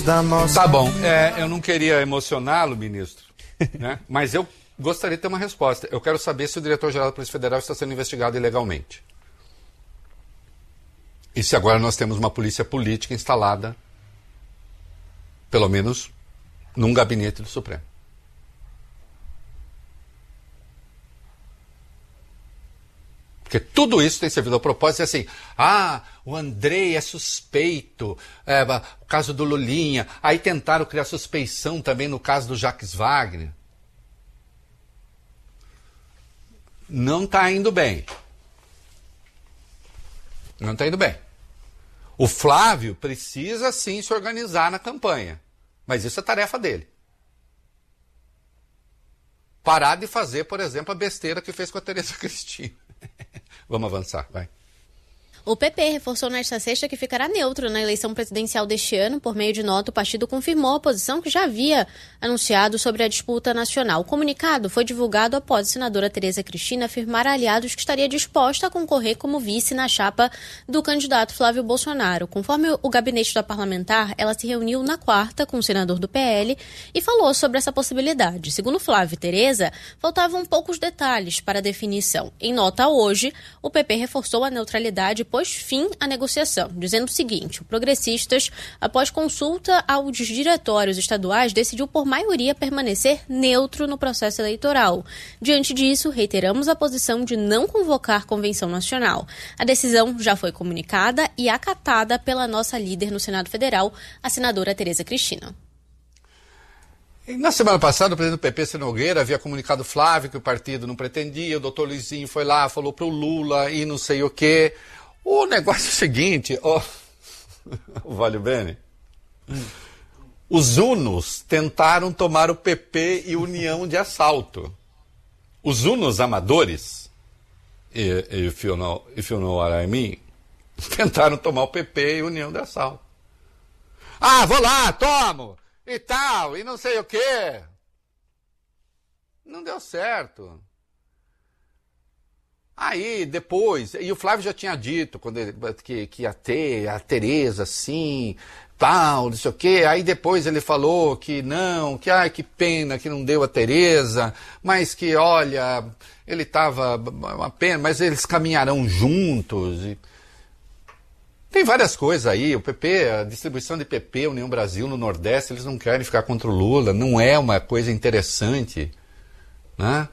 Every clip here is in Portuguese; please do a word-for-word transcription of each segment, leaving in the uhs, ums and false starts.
Tá bom, é, eu não queria emocioná-lo, ministro, né? Mas eu gostaria de ter uma resposta. Eu quero saber se o diretor-geral da Polícia Federal está sendo investigado ilegalmente. E se agora nós temos uma polícia política instalada, pelo menos, num gabinete do Supremo. Porque tudo isso tem servido ao propósito, assim, ah, o Andrei é suspeito, é, o caso do Lulinha, aí tentaram criar suspeição também no caso do Jacques Wagner. Não está indo bem. Não está indo bem. O Flávio precisa sim se organizar na campanha, mas isso é tarefa dele. Parar de fazer, por exemplo, a besteira que fez com a Tereza Cristina. Vamos avançar, vai. O P P reforçou nesta sexta que ficará neutro na eleição presidencial deste ano. Por meio de nota, o partido confirmou a posição que já havia anunciado sobre a disputa nacional. O comunicado foi divulgado após a senadora Tereza Cristina afirmar a aliados que estaria disposta a concorrer como vice na chapa do candidato Flávio Bolsonaro. Conforme o gabinete da parlamentar, ela se reuniu na quarta com o senador do P L e falou sobre essa possibilidade. Segundo Flávio e Tereza, faltavam poucos detalhes para a definição. Em nota hoje, o P P reforçou a neutralidade pôs fim à negociação, dizendo o seguinte: o Progressistas, após consulta aos diretórios estaduais, decidiu por maioria permanecer neutro no processo eleitoral. Diante disso, reiteramos a posição de não convocar convenção nacional. A decisão já foi comunicada e acatada pela nossa líder no Senado Federal, a senadora Tereza Cristina. Na semana passada, o presidente do P P, Ciro Nogueira, havia comunicado Flávio que o partido não pretendia, o doutor Luizinho foi lá, falou para o Lula e não sei o quê. O negócio é o seguinte, ó, o Vale Bene, hum. Os Unos tentaram tomar o P P e União de assalto. Os Unos amadores, if you know, if you know what I mean, tentaram tomar o P P e União de assalto. Ah, vou lá, tomo, e tal, e não sei o quê. Não deu certo. Aí, depois, e o Flávio já tinha dito quando ele, que, que ia ter a Tereza, assim, tal, não sei o quê. Aí depois ele falou que não, que ai, que pena que não deu a Tereza, mas que, olha, ele estava uma pena, mas eles caminharão juntos. E... Tem várias coisas aí, o P P, a distribuição de P P, União Brasil no Nordeste, eles não querem ficar contra o Lula, não é uma coisa interessante, né?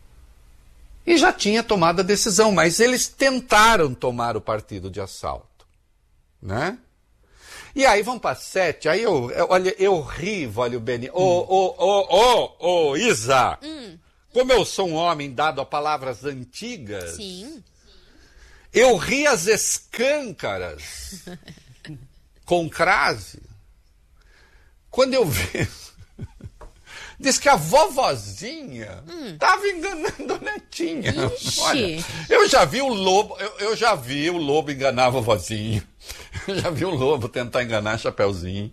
E já tinha tomado a decisão, mas eles tentaram tomar o partido de assalto, né? E aí vão para sete, aí eu, eu, olha, eu ri, Vale Bene, ô, ô, ô, ô, ô, Isa, hum. Como eu sou um homem dado a palavras antigas, sim. Eu ri as escâncaras com crase, quando eu vi... Diz que a vovozinha estava hum. enganando a netinha. Ixi. Olha, eu já vi o lobo, eu, eu já vi o lobo enganar a vovozinha. Eu já vi o lobo tentar enganar a Chapeuzinho.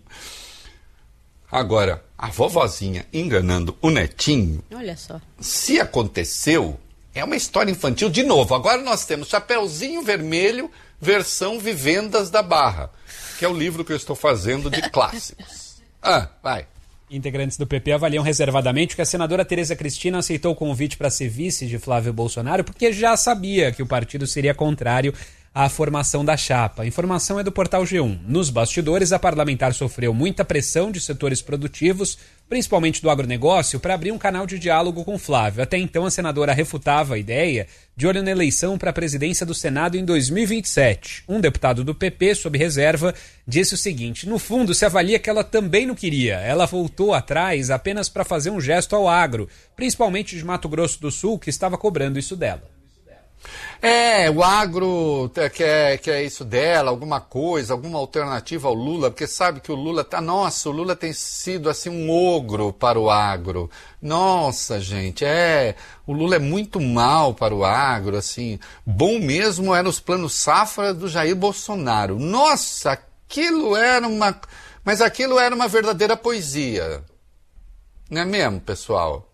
Agora, a vovozinha enganando o netinho. Olha só. Se aconteceu, é uma história infantil de novo. Agora nós temos Chapeuzinho Vermelho, versão Vivendas da Barra, que é o livro que eu estou fazendo de clássicos. Ah, vai. Integrantes do P P avaliam reservadamente que a senadora Tereza Cristina aceitou o convite para ser vice de Flávio Bolsonaro porque já sabia que o partido seria contrário à formação da chapa. A informação é do portal G um. Nos bastidores, a parlamentar sofreu muita pressão de setores produtivos, principalmente do agronegócio, para abrir um canal de diálogo com Flávio. Até então, a senadora refutava a ideia de olho na eleição para a presidência do Senado em dois mil e vinte e sete. Um deputado do P P, sob reserva, disse o seguinte: no fundo, se avalia que ela também não queria. Ela voltou atrás apenas para fazer um gesto ao agro, principalmente de Mato Grosso do Sul, que estava cobrando isso dela. É, o agro quer, quer isso dela, alguma coisa, alguma alternativa ao Lula, porque sabe que o Lula tá, nossa, o Lula tem sido assim um ogro para o agro. Nossa, gente, é, o Lula é muito mal para o agro, assim, bom mesmo era os planos safra do Jair Bolsonaro. Nossa, aquilo era uma, mas aquilo era uma verdadeira poesia. Não é mesmo, pessoal?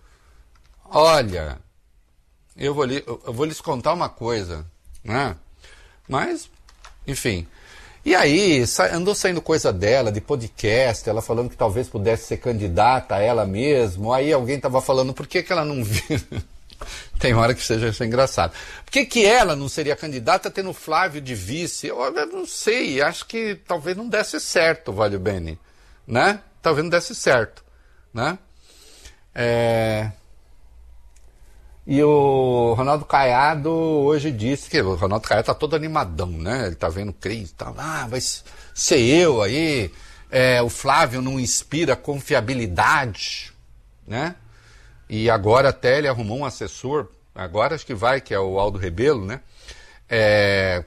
Olha... Eu vou, li, eu vou lhes contar uma coisa, né? Mas, enfim. E aí, andou saindo coisa dela, de podcast, ela falando que talvez pudesse ser candidata a ela mesma. Aí alguém estava falando, por que, que ela não viu? Tem hora que seja isso engraçado. Por que, que ela não seria candidata tendo o Flávio de vice? Eu, eu não sei, acho que talvez não desse certo, Valio Bene, né? Talvez não desse certo, né? É... E o Ronaldo Caiado hoje disse que o Ronaldo Caiado tá todo animadão, né? Ele tá vendo crise e tal. Ah, vai ser eu aí. É, o Flávio não inspira confiabilidade, né? E agora até ele arrumou um assessor, agora acho que vai, que é o Aldo Rebelo, né? É...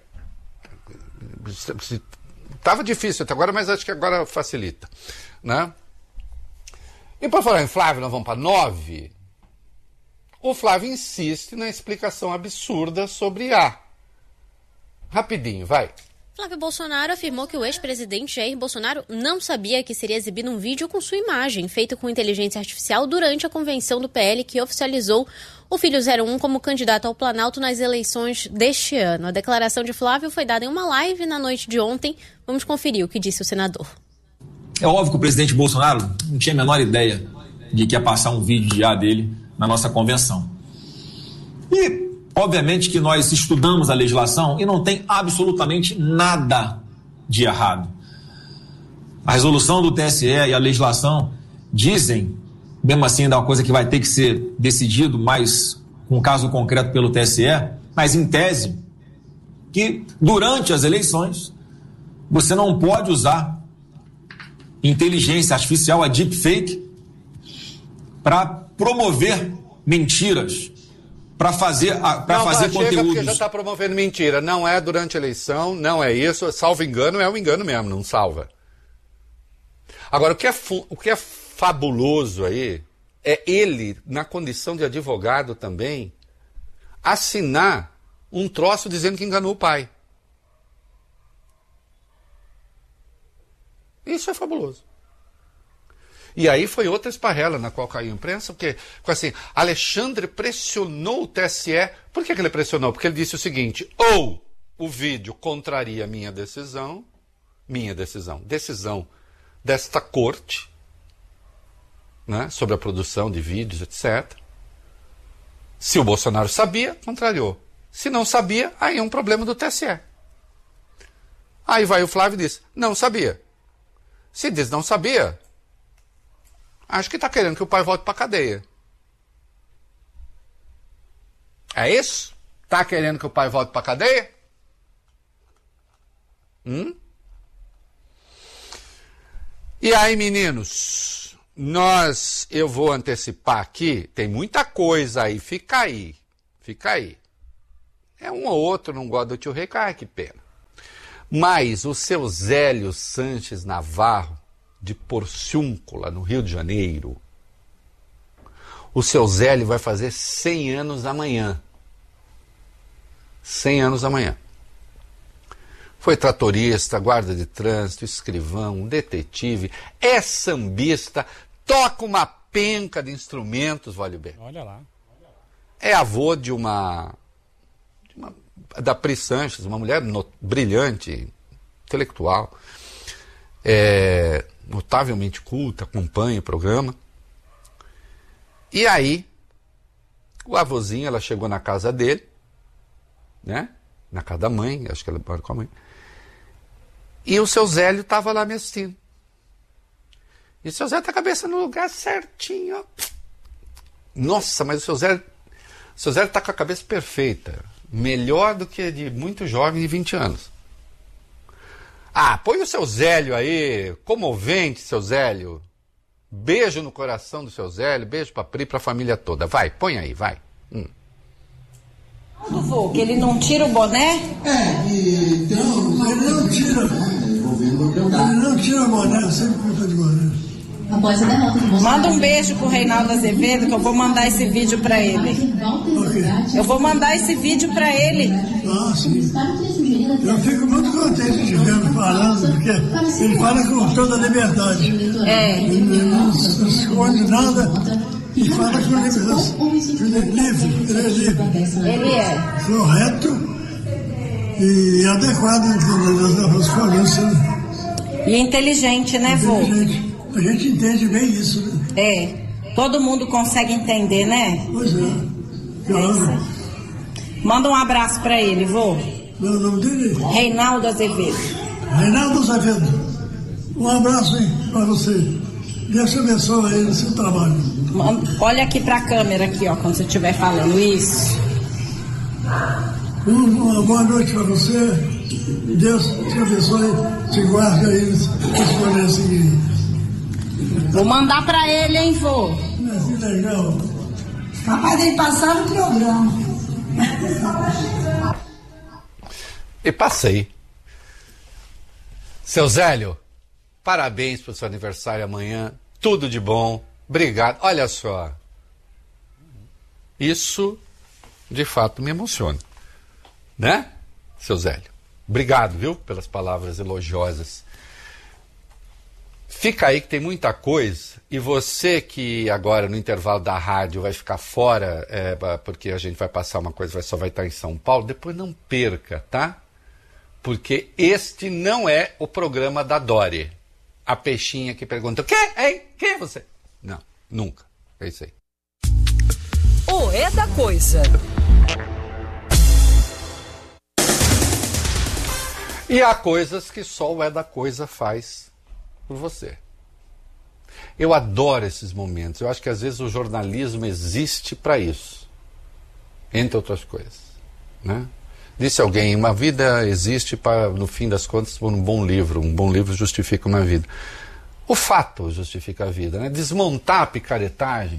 Tava difícil até agora, mas acho que agora facilita, né? E por falar em Flávio, nós vamos para nove... O Flávio insiste na explicação absurda sobre A. Rapidinho, vai. Flávio Bolsonaro afirmou que o ex-presidente Jair Bolsonaro não sabia que seria exibido um vídeo com sua imagem, feito com inteligência artificial, durante a convenção do P L que oficializou o Filho zero um como candidato ao Planalto nas eleições deste ano. A declaração de Flávio foi dada em uma live na noite de ontem. Vamos conferir o que disse o senador. É óbvio que o presidente Bolsonaro não tinha a menor ideia de que ia passar um vídeo de A dele na nossa convenção. E, obviamente, que nós estudamos a legislação e não tem absolutamente nada de errado. A resolução do T S E e a legislação dizem, mesmo assim, ainda é uma coisa que vai ter que ser decidido mais com um caso concreto pelo T S E, mas em tese, que durante as eleições você não pode usar inteligência artificial, a deepfake, para promover mentiras, para fazer, para fazer chega conteúdos. Porque já está promovendo mentira. Não é durante a eleição, não é isso. Salvo engano, é um engano mesmo, não salva. Agora, o que é, o que é fabuloso aí é ele, na condição de advogado também, assinar um troço dizendo que enganou o pai. Isso é fabuloso. E aí foi outra esparrela na qual caiu a imprensa, porque, assim, Alexandre pressionou o T S E. Por que, que ele pressionou? Porque ele disse o seguinte: ou o vídeo contraria a minha decisão, minha decisão, decisão desta corte, né, sobre a produção de vídeos, etcétera. Se o Bolsonaro sabia, contrariou. Se não sabia, aí é um problema do T S E. Aí vai o Flávio e diz, não sabia. Se diz não sabia, acho que está querendo que o pai volte para a cadeia. É isso? Está querendo que o pai volte para a cadeia? Hum? E aí, meninos, nós, eu vou antecipar aqui, tem muita coisa aí, fica aí, fica aí. É um ou outro, não gosta do tio Rei, ai, que pena. Mas o seu Zélio Sanches Navarro, de Porciúncula, no Rio de Janeiro, o seu Zélio vai fazer cem anos amanhã. cem anos amanhã. Foi tratorista, guarda de trânsito, escrivão, detetive, é sambista, toca uma penca de instrumentos, vale bem. Olha lá. É avô de uma, de uma da Pri Sanches, uma mulher no, brilhante, intelectual, é, notavelmente culta, acompanha o programa. E aí, o avôzinho, ela chegou na casa dele, né? Na casa da mãe, acho que ela mora com a mãe. E o seu Zélio estava lá me assistindo. E o seu Zélio tá com a cabeça no lugar certinho, ó. Nossa, mas o seu Zélio, o seu Zélio tá com a cabeça perfeita. Melhor do que de muito jovem de vinte anos. Ah, põe o seu Zélio aí, comovente, seu Zélio. Beijo no coração do seu Zélio, beijo pra Pri, pra família toda. Vai, põe aí, vai. Hum. Do vô, que ele não tira o boné? É, e não, ele não tira. Ele não tira o boné, sempre conta de boné. Após a derrota de Bolsonaro. Manda um beijo pro Reinaldo Azevedo, que eu vou mandar esse vídeo pra ele. Okay. Eu vou mandar esse vídeo pra ele. Ah, sim. Eu fico muito contente de vê-lo falando, porque ele fala com toda a liberdade. É. Ele não esconde nada. E fala com liberdade. Ele é livre, ele é livre. Ele é. Correto e adequado às polícias. Né? E inteligente, né, vô? Inteligente. A gente entende bem isso, né? É. Todo mundo consegue entender, né? Pois é. Claro. Manda um abraço pra ele, vô. Meu nome dele? Reinaldo Azevedo. Reinaldo Azevedo. Um abraço hein, pra você. Deus te abençoe aí no seu trabalho. Olha aqui pra câmera, aqui, ó, quando você estiver falando isso. Uma boa noite pra você. Deus te abençoe, te guarde aí nesse rolê seguinte. Vou mandar pra ele, hein, vô? Que legal. Capaz de passar no programa. E passei. Seu Zélio, parabéns pelo seu aniversário amanhã. Tudo de bom. Obrigado. Olha só. Isso, de fato, me emociona. Né, seu Zélio? Obrigado, viu, pelas palavras elogiosas. Fica aí que tem muita coisa. E você que agora no intervalo da rádio vai ficar fora, é, porque a gente vai passar uma coisa, só vai estar em São Paulo, depois não perca, tá? Porque este não é o programa da Dori. A peixinha que pergunta, o quê? Hein? Quem é você? Não, nunca. É isso aí. O É da Coisa. E há coisas que só o É da Coisa faz por você. Eu adoro esses momentos. Eu acho que às vezes o jornalismo existe para isso. Entre outras coisas. Né? Disse alguém, uma vida existe para, no fim das contas, por um bom livro. Um bom livro justifica uma vida. O fato justifica a vida. Né? Desmontar a picaretagem.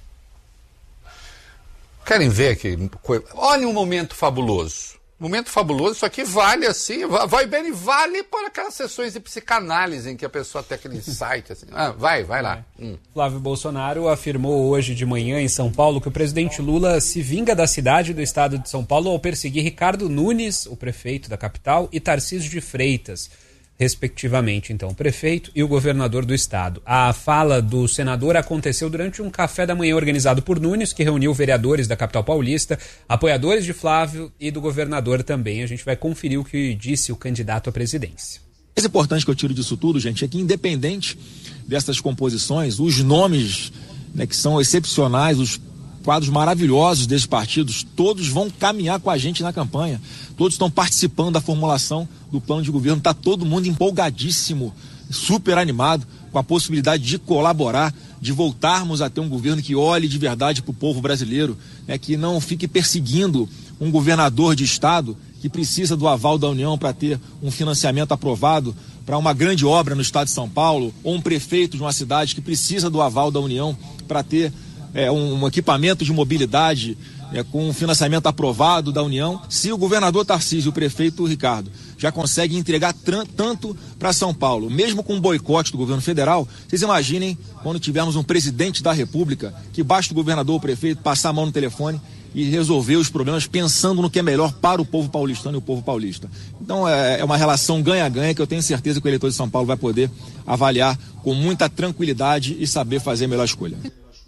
Querem ver que coisa... Olha um momento fabuloso. Momento fabuloso, isso aqui vale assim, vai bem e vale por aquelas sessões de psicanálise em que a pessoa tem aquele site assim. Ah, vai, vai lá. É. Hum. Flávio Bolsonaro afirmou hoje de manhã em São Paulo que o presidente Lula se vinga da cidade e do estado de São Paulo ao perseguir Ricardo Nunes, o prefeito da capital, e Tarcísio de Freitas, respectivamente, então, o prefeito e o governador do estado. A fala do senador aconteceu durante um café da manhã organizado por Nunes, que reuniu vereadores da capital paulista, apoiadores de Flávio e do governador também. A gente vai conferir o que disse o candidato à presidência. O mais importante que eu tiro disso tudo, gente, é que independente dessas composições, os nomes, né, que são excepcionais, os quadros maravilhosos desses partidos, todos vão caminhar com a gente na campanha. Todos estão participando da formulação do plano de governo. Está todo mundo empolgadíssimo, super animado, com a possibilidade de colaborar, de voltarmos a ter um governo que olhe de verdade para o povo brasileiro, né, que não fique perseguindo um governador de estado que precisa do aval da União para ter um financiamento aprovado para uma grande obra no estado de São Paulo, ou um prefeito de uma cidade que precisa do aval da União para ter É, um, um equipamento de mobilidade é, com um financiamento aprovado da União. Se o governador Tarcísio e o prefeito Ricardo já conseguem entregar tanto para São Paulo, mesmo com um boicote do governo federal, vocês imaginem quando tivermos um presidente da República que basta o governador ou o prefeito passar a mão no telefone e resolver os problemas pensando no que é melhor para o povo paulistano e o povo paulista. Então é, é uma relação ganha-ganha que eu tenho certeza que o eleitor de São Paulo vai poder avaliar com muita tranquilidade e saber fazer a melhor escolha.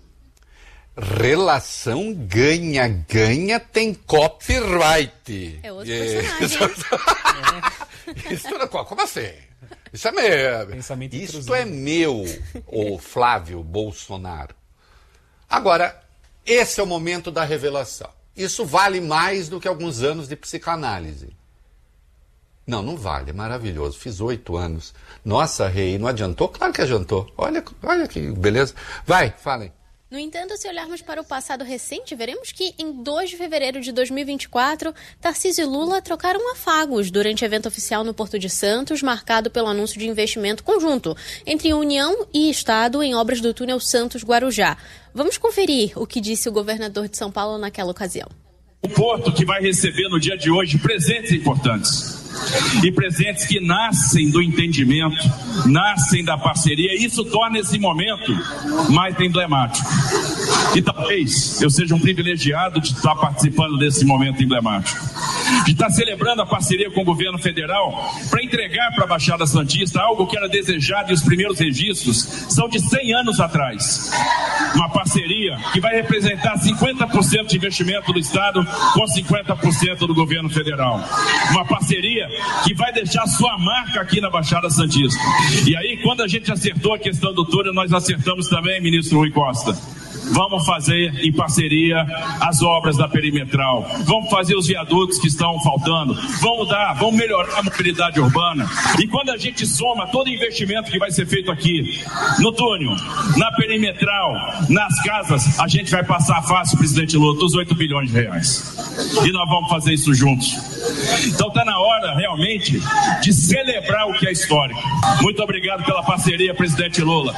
Relação ganha-ganha tem copyright. É outro personagem. É. Isso é, como assim? Isso é meu. Pensamento Isso intrusivo. é meu, o Flávio Bolsonaro. Agora, esse é o momento da revelação. Isso vale mais do que alguns anos de psicanálise. Não, não vale, é maravilhoso. Fiz oito anos. Nossa, Rei, não adiantou? Claro que adiantou. Olha, olha que beleza. Vai, falem. No entanto, se olharmos para o passado recente, veremos que em dois de fevereiro de dois mil e vinte e quatro, Tarcísio e Lula trocaram afagos durante evento oficial no Porto de Santos, marcado pelo anúncio de investimento conjunto entre União e Estado em obras do túnel Santos-Guarujá. Vamos conferir o que disse o governador de São Paulo naquela ocasião. O Porto que vai receber no dia de hoje presentes importantes. E presentes que nascem do entendimento, nascem da parceria, e isso torna esse momento mais emblemático. E talvez eu seja um privilegiado de estar participando desse momento emblemático. de estar celebrando a parceria com o governo federal para entregar para a Baixada Santista algo que era desejado e os primeiros registros são de cem anos atrás. Uma parceria que vai representar cinquenta por cento de investimento do Estado com cinquenta por cento do governo federal. Uma parceria que vai deixar sua marca aqui na Baixada Santista. E aí, quando a gente acertou a questão do túnel, nós acertamos também, ministro Rui Costa. Vamos fazer em parceria as obras da perimetral, vamos fazer os viadutos que estão faltando, vamos dar, vamos melhorar a mobilidade urbana. E quando a gente soma todo o investimento que vai ser feito aqui, no túnel, na perimetral, nas casas, a gente vai passar fácil, presidente Lula, dos oito bilhões de reais. E nós vamos fazer isso juntos. Então está na hora, realmente, de celebrar o que é histórico. Muito obrigado pela parceria, presidente Lula.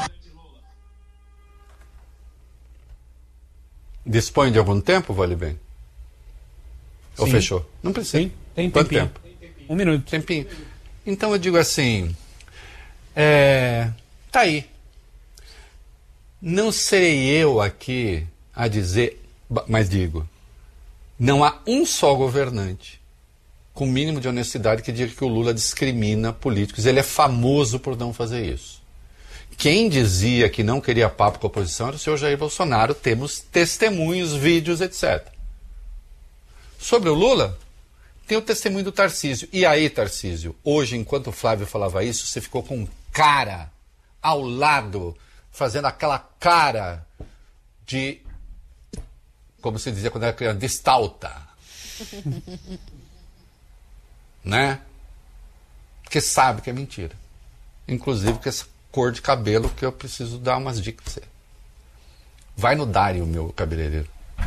Dispõe de algum tempo, vale bem? Ou Sim. fechou? Não precisa. Sim, tem Quanto tempinho. tempo? Um minuto. Tempinho. Então eu digo assim, é, tá aí. Não serei eu aqui a dizer, mas digo, não há um só governante com o mínimo de honestidade que diga que o Lula discrimina políticos. Ele é famoso por não fazer isso. Quem dizia que não queria papo com a oposição era o senhor Jair Bolsonaro. Temos testemunhos, vídeos, etcétera. Sobre o Lula, tem o testemunho do Tarcísio. E aí, Tarcísio, hoje, enquanto o Flávio falava isso, você ficou com um cara ao lado, fazendo aquela cara de, como se dizia quando era criança, de stalta. Né? Porque sabe que é mentira. Inclusive que essa cor de cabelo que eu preciso dar umas dicas pra você. Vai no Dário, meu cabeleireiro.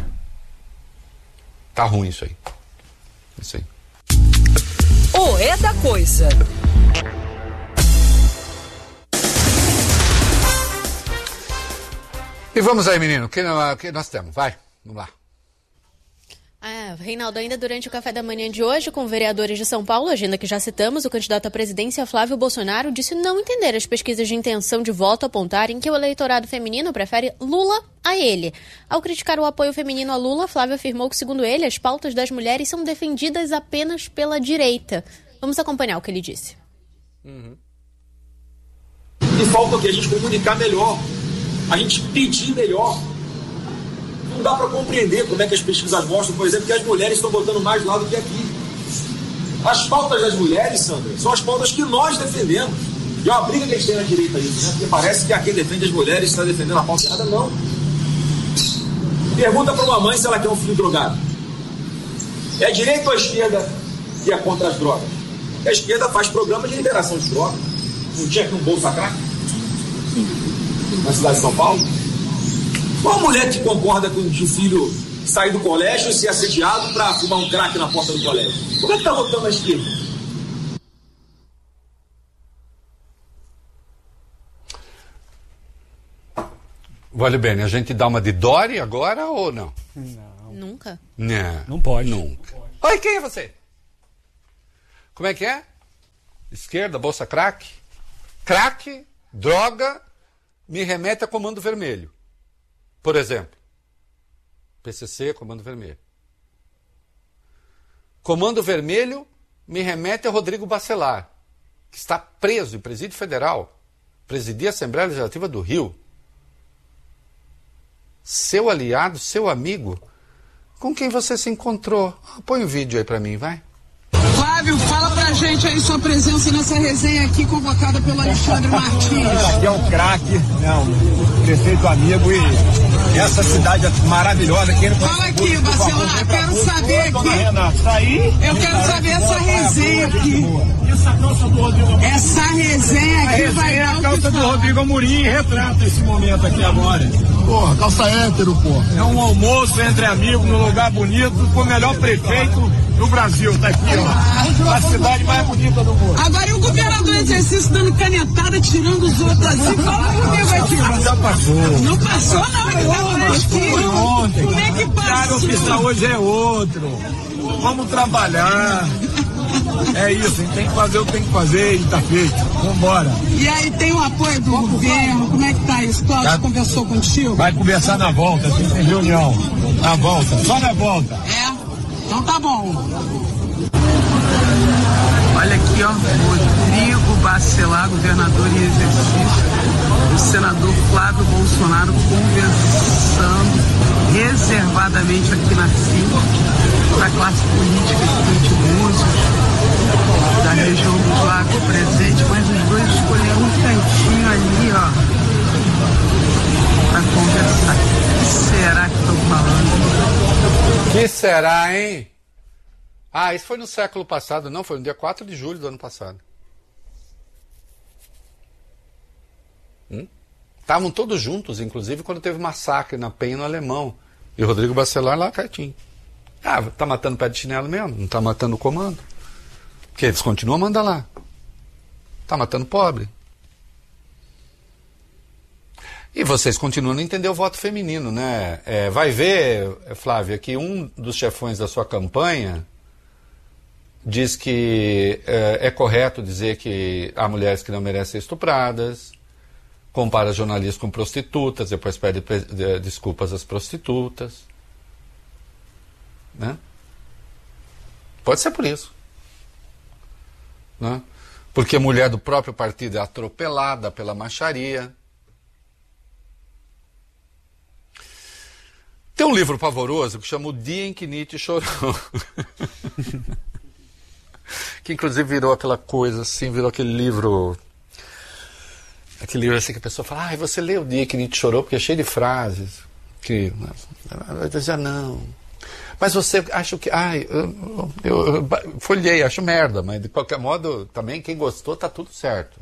Tá ruim isso aí. Isso aí. O É da Coisa. E vamos aí, menino. O que, que nós temos? Vai, vamos lá. Ah, Reinaldo, ainda durante o café da manhã de hoje, com vereadores de São Paulo, agenda que já citamos, o candidato à presidência Flávio Bolsonaro disse não entender as pesquisas de intenção de voto apontarem que o eleitorado feminino prefere Lula a ele. Ao criticar o apoio feminino a Lula, Flávio afirmou que, segundo ele, as pautas das mulheres são defendidas apenas pela direita. Vamos acompanhar o que ele disse. Uhum. E falta o quê? A gente comunicar melhor, a gente pedir melhor. Não dá para compreender como é que as pesquisas mostram, por exemplo, que as mulheres estão votando mais lá do que aqui. As pautas das mulheres, Sandra, são as pautas que nós defendemos. E é uma briga que a gente tem na direita isso, né? Porque parece que a quem defende as mulheres está defendendo a pauta errada. Não. Pergunta para uma mãe se ela quer um filho drogado. É a direita ou a esquerda que é contra as drogas? A esquerda faz programa de liberação de drogas. Não tinha aqui um Bolsa Crack? Na cidade de São Paulo? Qual mulher que concorda com o filho sair do colégio e ser assediado para fumar um crack na porta do colégio? Como é que está votando a esquerda? Vale bem, a gente dá uma de Dori agora ou não? Não. Nunca. Não. Não pode. Nunca. Oi, quem é você? Como é que é? Esquerda, bolsa crack? Crack, droga, me remete a Comando Vermelho. Por exemplo, P C C, Comando Vermelho. Comando Vermelho me remete a Rodrigo Bacelar, que está preso em presídio federal, presidia a Assembleia Legislativa do Rio. Seu aliado, seu amigo, com quem você se encontrou. Põe um vídeo aí pra mim, vai. Flávio, fala pra gente aí sua presença nessa resenha aqui convocada pelo Alexandre Martins. Aqui é o craque, né, um prefeito amigo e essa cidade é maravilhosa. Quem não fala aqui, Bacelar, quero saber aqui. Renata, tá aí? Eu quero saber essa resenha aqui. Essa resenha aqui vai dar a calça do Rodrigo Amorim retrata esse momento aqui agora. Porra, calça hétero, porra. É um almoço entre amigos, num lugar bonito, com o melhor prefeito do Brasil, tá aqui, ó. A cidade mais bonita do mundo. Agora, e o governador exercício dando canetada, tirando os outros assim? Fala comigo aqui. Já passou. Não passou, não, ele tava na esquina. Ontem. Como é que passou? O oficial hoje é outro. Vamos trabalhar. É isso, a gente tem que fazer o que tem que fazer e tá feito. Vambora. E aí tem o apoio do governo, como é que tá isso? Cláudio tá. Conversou contigo? Vai conversar na volta, tem reunião. Na volta, só na volta. É? Então tá bom. Olha aqui, ó, Rodrigo Bacelar, governador em exercício, o senador Flávio Bolsonaro conversando reservadamente aqui na fila da classe política de músicos da região dos Lagos presente, mas os dois escolheram um cantinho ali, ó, para conversar. O que será que estão falando? Que será, hein? Ah, isso foi no século passado, não, foi no dia quatro de julho do ano passado. Estavam hum? todos juntos, inclusive, quando teve massacre na Penha no Alemão. E o Rodrigo Bacelar lá quietinho. Ah, tá matando pé de chinelo mesmo? Não tá matando o comando? Porque eles continuam a mandar lá. Tá matando pobre. E vocês continuam a não entender o voto feminino, né? É, vai ver, Flávia, que um dos chefões da sua campanha diz que é, é correto dizer que há mulheres que não merecem ser estupradas, compara jornalistas com prostitutas, depois pede desculpas às prostitutas. Né? Pode ser por isso. Né? Porque a mulher do próprio partido é atropelada pela macharia. Tem um livro pavoroso que chama O Dia em que Nietzsche Chorou. Que inclusive virou aquela coisa assim, virou aquele livro... Aquele livro assim que a pessoa fala, ah, você lê O Dia que Nietzsche Chorou, porque é cheio de frases. Que... Vai dizer, não... Mas você acha que... Ai, eu, eu, eu folhei, acho merda, mas de qualquer modo, também quem gostou tá tudo certo.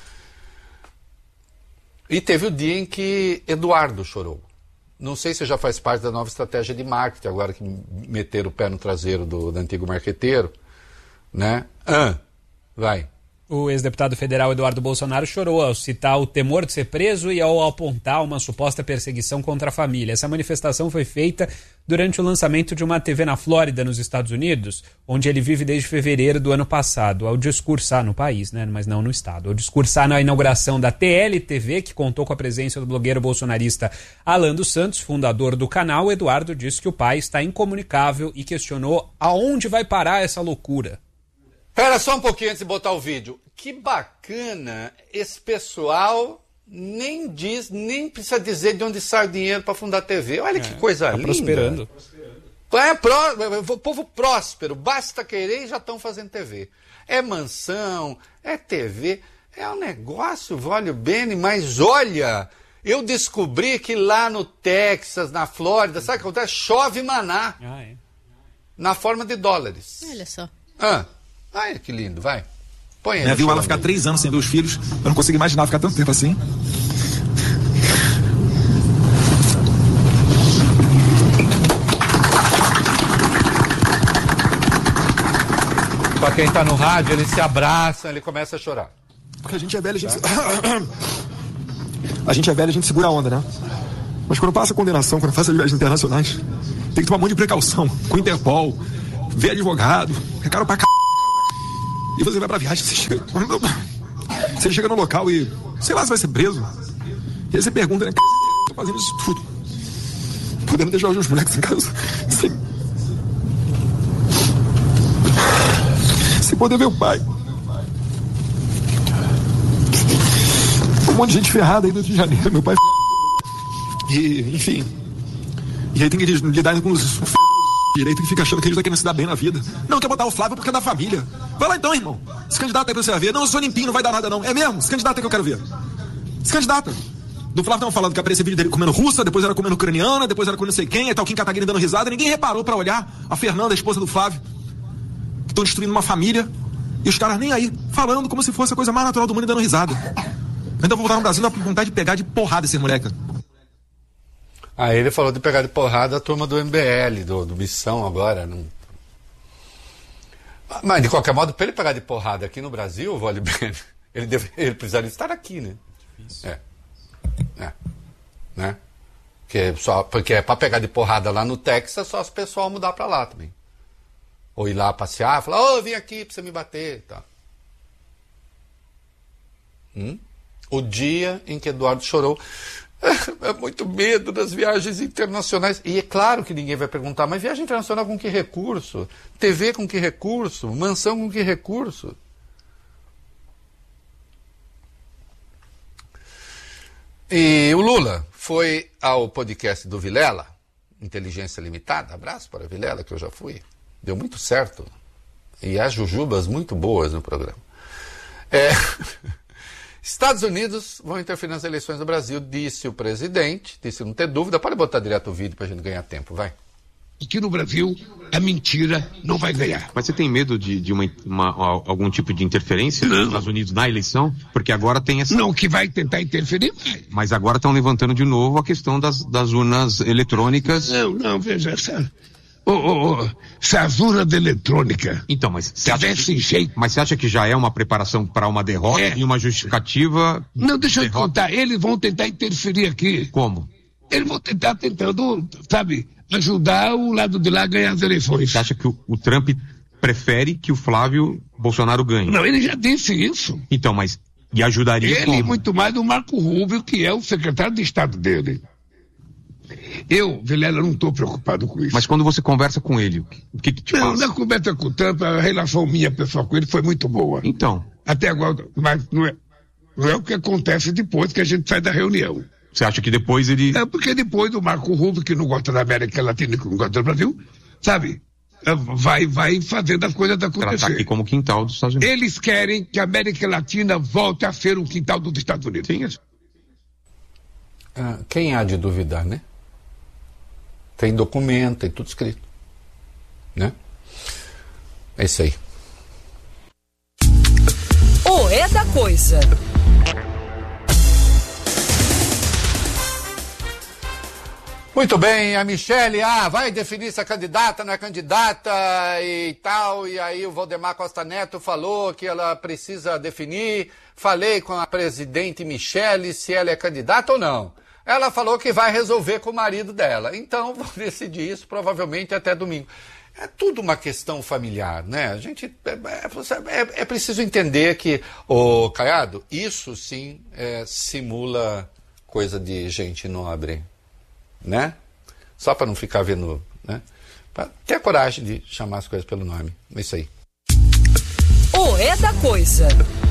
E teve o dia em que Eduardo chorou. Não sei se já faz parte da nova estratégia de marketing, agora que meteram o pé no traseiro do, do antigo marqueteiro, né? Ah, vai. O ex-deputado federal Eduardo Bolsonaro chorou ao citar o temor de ser preso e ao apontar uma suposta perseguição contra a família. Essa manifestação foi feita durante o lançamento de uma T V na Flórida, nos Estados Unidos, onde ele vive desde fevereiro do ano passado, ao discursar no país, né, mas não no estado, ao discursar na inauguração da T L T V, que contou com a presença do blogueiro bolsonarista Alan dos Santos, fundador do canal. Eduardo disse que o pai está incomunicável e questionou aonde vai parar essa loucura. Espera só um pouquinho antes de botar o vídeo. Que bacana, esse pessoal nem diz, nem precisa dizer de onde sai o dinheiro para fundar a T V. Olha é, que coisa tá linda. Prosperando. É pró, o povo próspero, basta querer e já estão fazendo T V. É mansão, é T V, é um negócio, vale o bem, mas olha, eu descobri que lá no Texas, na Flórida, sabe o que acontece? Chove maná. Ah, é. Na forma de dólares. Olha só. Ah. Ai, que lindo, vai. Põe aí. Minha viu ela ficar três anos sem ver os filhos. Eu não consigo imaginar ficar tanto tempo assim. Pra quem tá no rádio, ele se abraça, ele começa a chorar. Porque a gente é velho, a gente... Tá? A gente é velho, a gente segura a onda, né? Mas quando passa a condenação, quando faz as viagens internacionais, tem que tomar um monte de precaução. Com o Interpol, ver advogado, é caro pra c... E você vai pra viagem, você chega, você chega no local e, sei lá, você vai ser preso. E aí você pergunta, né, tô fazendo isso tudo, podendo deixar os meus moleques em casa, sem, sem poder ver o pai. Um monte de gente ferrada aí no Rio de Janeiro, meu pai e, enfim, e aí tem que lidar com os direito que fica achando que eles estão querendo se dar bem na vida. Não, quer botar o Flávio porque é da família. Vai lá então, irmão. Se candidata aí pra você ver. Não, eu sou limpinho, não vai dar nada não. É mesmo? Se candidata é que eu quero ver. Se candidata. Do Flávio estavam falando que aparecia vídeo dele comendo russa, depois era comendo ucraniana, depois era comendo não sei quem, aí tá o Kim Kataguiri dando risada. Ninguém reparou pra olhar a Fernanda, a esposa do Flávio, que estão destruindo uma família, e os caras nem aí, falando como se fosse a coisa mais natural do mundo e dando risada. Ainda vou voltar no Brasil, dá vontade de pegar de porrada esse moleque. Aí ele falou de pegar de porrada a turma do M B L, do, do Missão agora. Não... Mas, de qualquer modo, para ele pegar de porrada aqui no Brasil, vale bem, ele, deve, ele precisaria estar aqui, né? Difícil. É. É. Né? Porque, só, porque é para pegar de porrada lá no Texas, só se o pessoal mudar para lá também. Ou ir lá passear, falar, ô, oh, vim aqui para você me bater. Tá. Hum? O dia em que Eduardo chorou. É muito medo das viagens internacionais. E é claro que ninguém vai perguntar, mas viagem internacional com que recurso? T V com que recurso? Mansão com que recurso? E o Lula foi ao podcast do Vilela, Inteligência Limitada, abraço para a Vilela, que eu já fui, deu muito certo, e há jujubas muito boas no programa. É... Estados Unidos vão interferir nas eleições do Brasil, disse o presidente, disse não ter dúvida, pode botar direto o vídeo para a gente ganhar tempo, vai. Aqui no Brasil, a mentira não vai ganhar. Mas você tem medo de, de uma, uma, algum tipo de interferência nos Estados Unidos na eleição? Porque agora tem essa... Não, que vai tentar interferir, vai. Mas agora estão levantando de novo a questão das, das urnas eletrônicas. Não, não, veja, essa... Oh, oh, oh, essas urnas eletrônicas. Então, mas você acha que, jeito. Mas você acha que já é uma preparação para uma derrota é. e uma justificativa? Não, deixa derrota. eu te contar, eles vão tentar interferir aqui. Como? Eles vão tentar tentando, sabe, ajudar o lado de lá a ganhar as eleições. Você acha que o, o Trump prefere que o Flávio Bolsonaro ganhe? Não, ele já disse isso. Então, mas e ajudaria ele como? Muito mais do Marco Rubio, que é o secretário de Estado dele. Eu, Vilela, não estou preocupado com isso. Mas quando você conversa com ele, o que, que te não, passa? Na conversa com o Trump, a relação minha pessoal com ele foi muito boa. Então? Até agora, mas não é, não é o que acontece depois que a gente sai da reunião. Você acha que depois ele... É porque depois o Marco Rubio, que não gosta da América Latina e que não gosta do Brasil, sabe, vai, vai fazendo as coisas acontecer. Tratar aqui como quintal dos Estados Unidos. Eles querem que a América Latina volte a ser um quintal dos Estados Unidos. Sim, isso. Ah, quem há de duvidar, né? Tem documento, tem tudo escrito, né? É isso aí. O É da Coisa. Muito bem, a Michele, ah, vai definir se é candidata, não é candidata e tal, e aí o Valdemar Costa Neto falou que ela precisa definir, falei com a presidente Michele se ela é candidata ou não. Ela falou que vai resolver com o marido dela. Então, vou decidir isso provavelmente até domingo. É tudo uma questão familiar, né? A gente é, é, é preciso entender que, ô Caiado, isso sim é, simula coisa de gente nobre, né? Só para não ficar vendo, né? Pra ter a coragem de chamar as coisas pelo nome. É isso aí. O É da Coisa.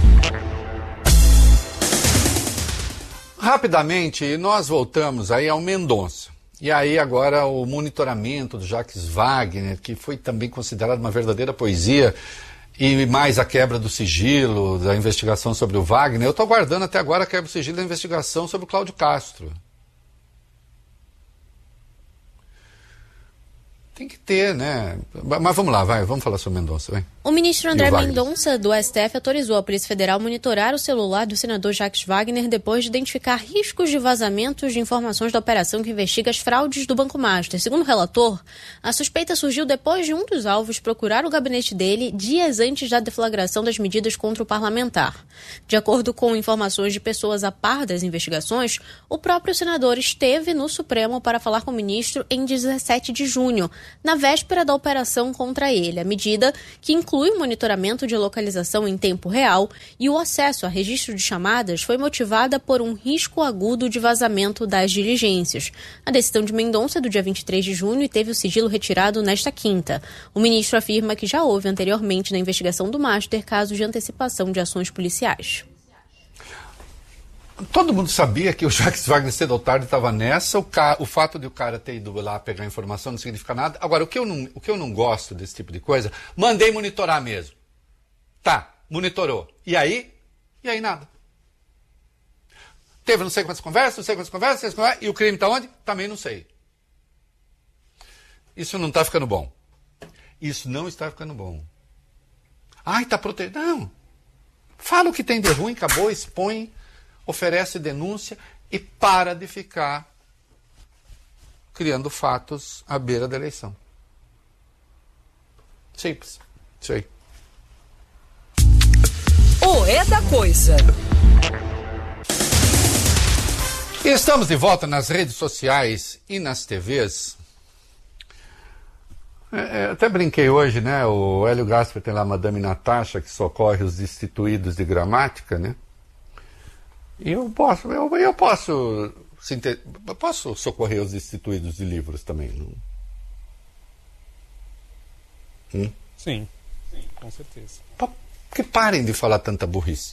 Rapidamente, nós voltamos aí ao Mendonça. E aí agora o monitoramento do Jacques Wagner, que foi também considerado uma verdadeira poesia, e mais a quebra do sigilo da investigação sobre o Wagner. Eu estou aguardando até agora a quebra do sigilo da investigação sobre o Cláudio Castro. Tem que ter, né? Mas vamos lá, vai, vamos falar sobre o Mendonça, vai. O ministro André Mendonça, do S T F, autorizou a Polícia Federal monitorar o celular do senador Jacques Wagner depois de identificar riscos de vazamentos de informações da operação que investiga as fraudes do Banco Master. Segundo o relator, a suspeita surgiu depois de um dos alvos procurar o gabinete dele dias antes da deflagração das medidas contra o parlamentar. De acordo com informações de pessoas a par das investigações, o próprio senador esteve no Supremo para falar com o ministro em dezessete de junho, na véspera da operação contra ele. A medida, que inclui o monitoramento de localização em tempo real e o acesso a registro de chamadas, foi motivada por um risco agudo de vazamento das diligências. A decisão de Mendonça é do dia vinte e três de junho e teve o sigilo retirado nesta quinta. O ministro afirma que já houve anteriormente na investigação do Master casos de antecipação de ações policiais. Todo mundo sabia que o Jacques Wagner cedo ou tarde estava nessa. O, ca... o fato de o cara ter ido lá pegar informação não significa nada. Agora, o que, eu não, o que eu não gosto desse tipo de coisa, mandei monitorar mesmo. Tá, monitorou. E aí? E aí nada. Teve não sei quantas conversas, não sei quantas conversas, não sei quantas conversas, e o crime está onde? Também não sei. Isso não está ficando bom. Isso não está ficando bom. Ai, está protegido. Não. Fala o que tem de ruim, acabou, expõe, oferece denúncia e para de ficar criando fatos à beira da eleição. Simples. Isso aí. O É da Coisa. E estamos de volta nas redes sociais e nas T Vs. É, até brinquei hoje, né? O Hélio Gasper tem lá a Madame Natasha, que socorre os destituídos de gramática, né? E eu posso, eu, eu posso sinte... posso socorrer os destituídos de livros também? Não? Hum? Sim, sim, com certeza. Que parem de falar tanta burrice.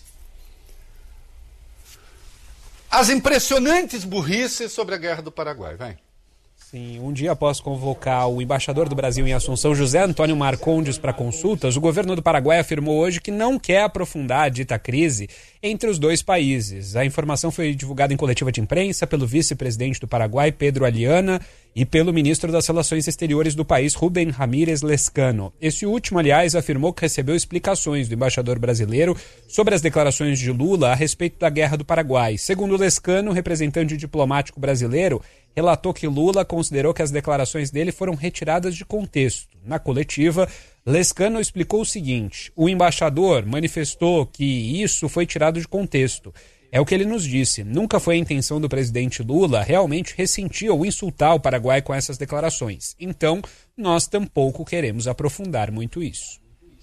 As impressionantes burrices sobre a Guerra do Paraguai, vai. Sim, um dia após convocar o embaixador do Brasil em Assunção, José Antônio Marcondes, para consultas, o governo do Paraguai afirmou hoje que não quer aprofundar a dita crise entre os dois países. A informação foi divulgada em coletiva de imprensa pelo vice-presidente do Paraguai, Pedro Aliana, e pelo ministro das Relações Exteriores do país, Rubén Ramírez Lezcano. Esse último, aliás, afirmou que recebeu explicações do embaixador brasileiro sobre as declarações de Lula a respeito da Guerra do Paraguai. Segundo Lezcano, o representante diplomático brasileiro relatou que Lula considerou que as declarações dele foram retiradas de contexto. Na coletiva, Lezcano explicou o seguinte: o embaixador manifestou que isso foi tirado de contexto. É o que ele nos disse. Nunca foi a intenção do presidente Lula realmente ressentir ou insultar o Paraguai com essas declarações. Então, nós tampouco queremos aprofundar muito isso.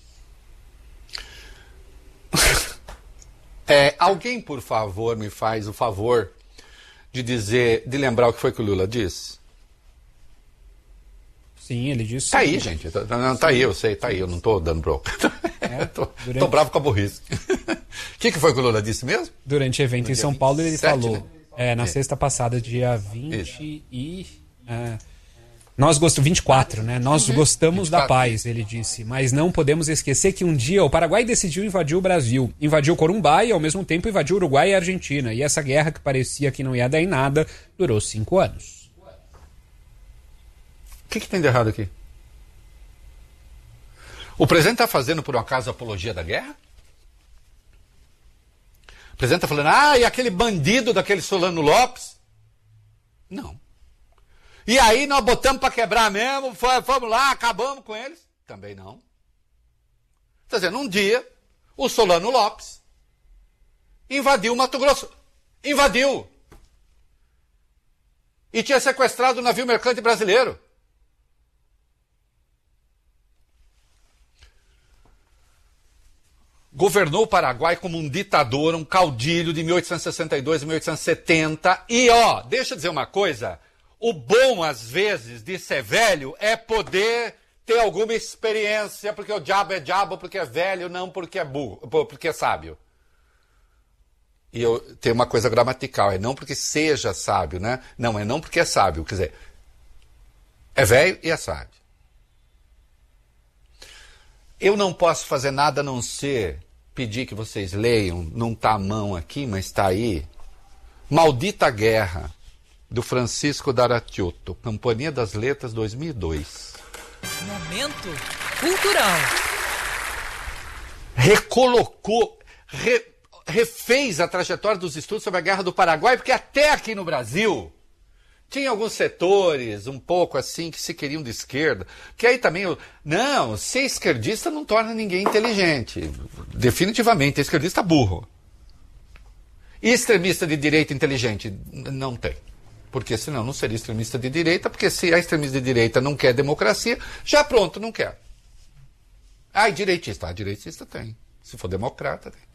É, alguém, por favor, me faz o favor de dizer, de lembrar o que foi que o Lula disse? Sim, ele disse... Tá aí, gente. Tá, não, tá aí, eu sei, tá aí. Eu não tô dando bronca. É, tô, durante... tô bravo com a burrice. O que, que foi que o Lula disse mesmo? Durante o evento no em São Paulo, ele sete, falou... Né? É, na é. sexta passada, dia vinte Isso. e... É, nós gostamos... vinte e quatro, né? Nós uhum. gostamos vinte e quatro. Da paz, ele disse. Mas não podemos esquecer que um dia o Paraguai decidiu invadir o Brasil. Invadiu Corumbá e, ao mesmo tempo, invadiu Uruguai e Argentina. E essa guerra, que parecia que não ia dar em nada, durou cinco anos. O que, que tem de errado aqui? O presidente está fazendo, por um acaso, apologia da guerra? O presidente está falando, ah, e aquele bandido daquele Solano Lopes? Não. E aí nós botamos para quebrar mesmo, fomos lá, acabamos com eles? Também não. Está dizendo, um dia, o Solano Lopes invadiu Mato Grosso. Invadiu. E tinha sequestrado o navio mercante brasileiro. Governou o Paraguai como um ditador, um caudilho de mil oitocentos e sessenta e dois a mil oitocentos e setenta. E, ó, deixa eu dizer uma coisa. O bom, às vezes, de ser velho é poder ter alguma experiência, porque o diabo é diabo, porque é velho, não porque é burro, porque é sábio. E eu tenho uma coisa gramatical, é não porque seja sábio, né? Não, é não porque é sábio. Quer dizer, é velho e é sábio. Eu não posso fazer nada a não ser pedir que vocês leiam, não está à mão aqui, mas está aí, Maldita Guerra, do Francisco D'Aratiotto, Companhia das Letras, dois mil e dois. Momento cultural. Recolocou, re, refez a trajetória dos estudos sobre a Guerra do Paraguai, porque até aqui no Brasil tinha alguns setores um pouco assim que se queriam de esquerda, que aí também, não, ser esquerdista não torna ninguém inteligente, definitivamente, esquerdista burro. E extremista de direita inteligente? Não tem. Porque senão não seria extremista de direita, porque se a extremista de direita não quer democracia, já pronto, não quer. Ah, e direitista? Ah, direitista tem. Se for democrata, tem.